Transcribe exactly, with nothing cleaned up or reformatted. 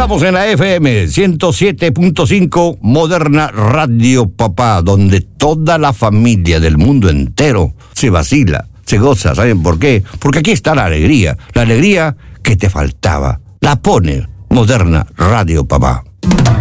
Estamos en la F M ciento siete punto cinco Moderna Radio Papá, donde toda la familia del mundo entero se vacila, se goza. ¿Saben por qué? Porque aquí está la alegría, la alegría que te faltaba. La pone Moderna Radio Papá.